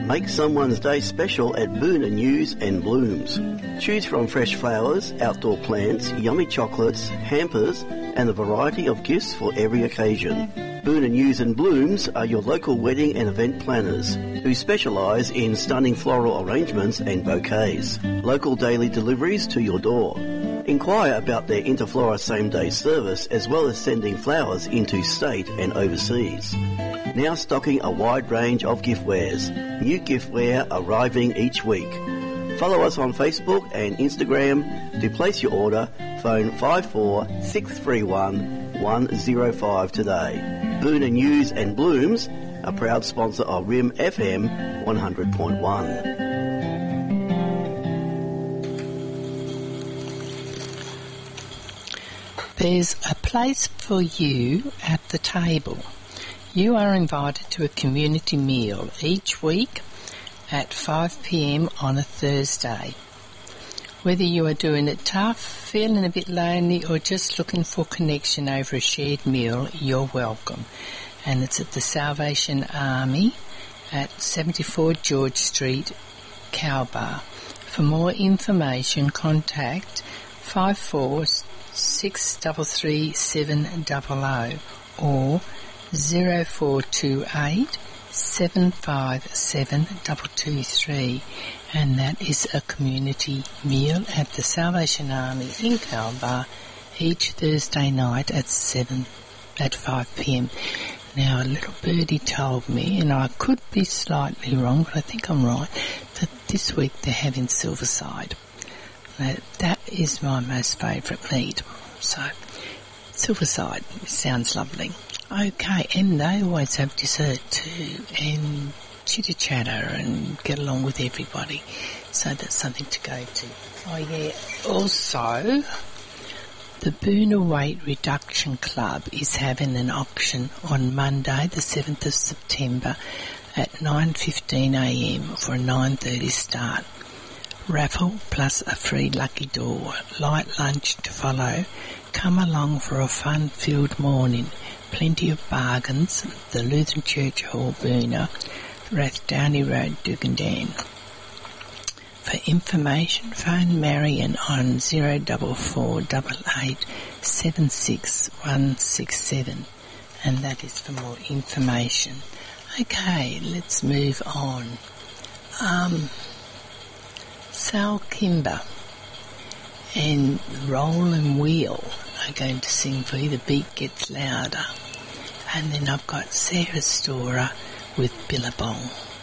Make someone's day special at Boona News and Blooms. Choose from fresh flowers, outdoor plants, yummy chocolates, hampers, and a variety of gifts for every occasion. Boona News and Blooms are your local wedding and event planners who specialise in stunning floral arrangements and bouquets. Local daily deliveries to your door. Inquire about their Interflora same-day service as well as sending flowers into state and overseas. Now stocking a wide range of giftwares. New giftware arriving each week. Follow us on Facebook and Instagram. To place your order, phone 54 631 105 today. Boona News and Blooms, a proud sponsor of RIM FM 100.1. There's a place for you at the table. You are invited to a community meal each week at 5 p.m. on a Thursday. Whether you are doing it tough, feeling a bit lonely, or just looking for connection over a shared meal, you're welcome. And it's at the Salvation Army at 74 George Street, Cowbar. For more information, contact 54 633 700 or 0428 757 223, and that is a community meal at the Salvation Army in Cowbar each Thursday night at 5 p.m. Now, a little birdie told me, and I could be slightly wrong, but I think I'm right, that this week they're having Silverside. That is my most favourite meat. So, Silverside sounds lovely. Okay, and they always have dessert too, and chitter-chatter and get along with everybody. So that's something to go to. Oh yeah, also, the Boona Weight Reduction Club is having an auction on Monday the 7th of September at 9:15am for a 9:30 start. Raffle plus a free lucky door. Light lunch to follow. Come along for a fun-filled morning. Plenty of bargains. The Lutheran Church Hall, Boona, Rathdowney Road, Dugandan. For information, phone Marion on 0448 76167, and that is for more information. Okay, let's move on. Sal Kimber and Roll and Wheel are going to sing for you. The beat gets louder. And then I've got Sarah Storer with Billabong.